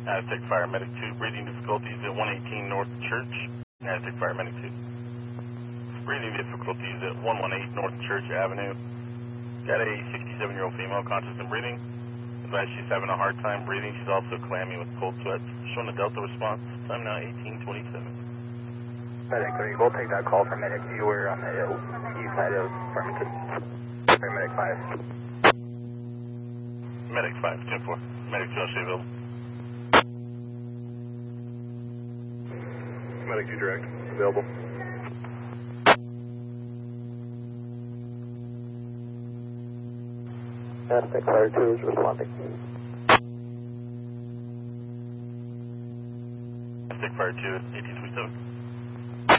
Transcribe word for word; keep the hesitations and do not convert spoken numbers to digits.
Aztec Fire Medic two, breathing difficulties at one eighteen North Church. Aztec Fire Medic two. Breathing difficulties at one eighteen North Church Avenue. Got a sixty-seven-year-old female conscious and breathing. Advised she's having a hard time breathing. She's also clammy with cold sweats. Showing a Delta response. Time now eighteen twenty-seven. Medic three, we'll take that call for Medic. You were on the east side of Farmington. Medic five. Medic five, ten four. Medic two, I'll show you available. Medic two direct, available. Aztec Fire two is responding. Aztec Fire two, eighteen twenty-seven.